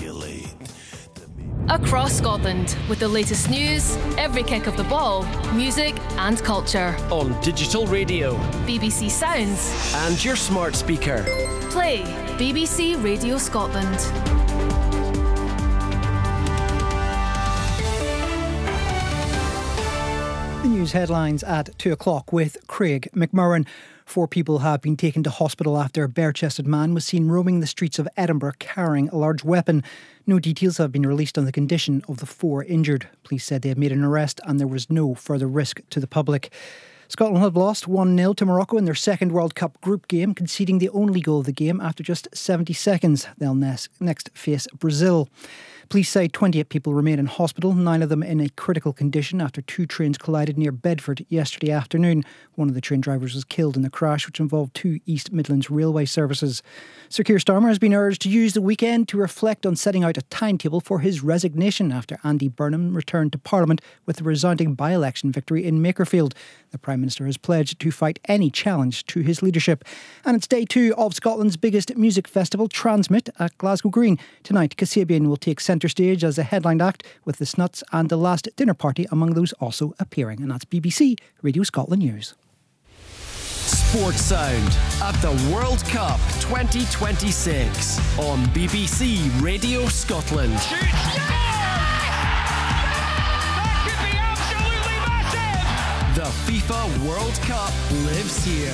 articulate. Across Scotland, with the latest news, every kick of the ball, music and culture. On digital radio, BBC Sounds, and your smart speaker. Play BBC Radio Scotland. The news headlines at 2 o'clock with Craig McMurran. 4 people have been taken to hospital after a bare-chested man was seen roaming the streets of Edinburgh carrying a large weapon. No details have been released on the condition of the 4 injured. Police said they had made an arrest and there was no further risk to the public. Scotland have lost 1-0 to Morocco in their second World Cup group game, conceding the only goal of the game after just 70 seconds. They'll next face Brazil. Police say 28 people remain in hospital, 9 of them in a critical condition after 2 trains collided near Bedford yesterday afternoon. One of the train drivers was killed in the crash, which involved 2 East Midlands railway services. Sir Keir Starmer has been urged to use the weekend to reflect on setting out a timetable for his resignation after Andy Burnham returned to Parliament with a resounding by-election victory in Makerfield. The Prime Minister has pledged to fight any challenge to his leadership. And it's day 2 of Scotland's biggest music festival, Transmit, at Glasgow Green. Tonight, Kasabian will take centre stage as a headline act, with the Snuts and The Last Dinner Party among those also appearing. And that's BBC Radio Scotland News. Sports Sound at the World Cup 2026 on BBC Radio Scotland. The FIFA World Cup lives here.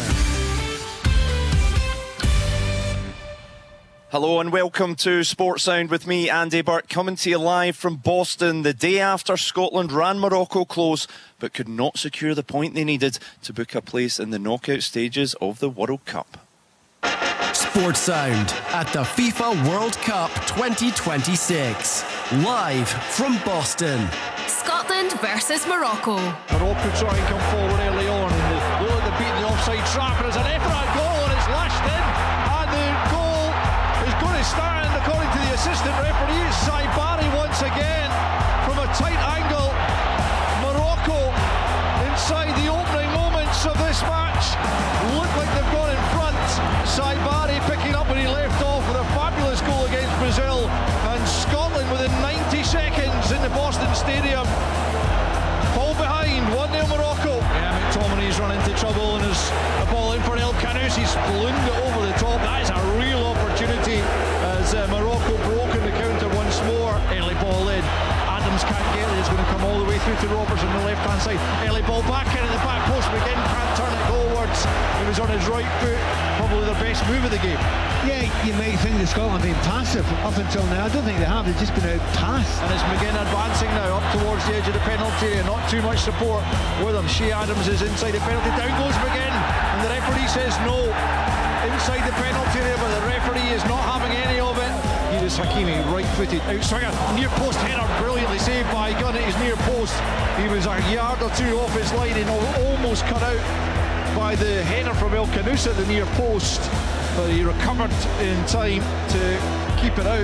Hello and welcome to Sports Sound with me, Andy Burt, coming to you live from Boston the day after Scotland ran Morocco close but could not secure the point they needed to book a place in the knockout stages of the World Cup. Sports Sound at the FIFA World Cup 2026, live from Boston. Scotland versus Morocco. Morocco try and come forward early on, and they look like they're beating the offside trap, and there's an effort goal and it's lashed in, and the goal is going to stand, according to the assistant referee, Saibari once again from a tight angle. Morocco, inside the opening moments of this match, look like they've gone in front. Saibari picking up when he left off with a fabulous goal against Brazil, and Scotland within 90 seconds in the Boston Stadium fall behind 1-0 Morocco. Yeah, McTominay's run into trouble, and there's a ball in for El Khanous. He's ballooned it over the top. That is a real opportunity as Morocco broken the counter once more. Early ball in. Adams can't get it. It's going to come all the way through to Roberts on the left hand side. Early ball back in at the back post. McGinn can't turn it goalwards. He was on his right foot. Probably the best move of the game. Yeah, you may think that Scotland have been passive up until now. I don't think they have. They've just been out-passed. And it's McGinn advancing now up towards the edge of the penalty area. Not too much support with him. Shea Adams is inside the penalty. Down goes McGinn. And the referee says no. Inside the penalty area, but the referee is not having any of it. Here is Hakimi, right-footed outswinger. Near post header, brilliantly saved by Gunn at his near post. He was a yard or two off his line and almost cut out by the header from El Khanous at the near post, but he recovered in time to keep it out.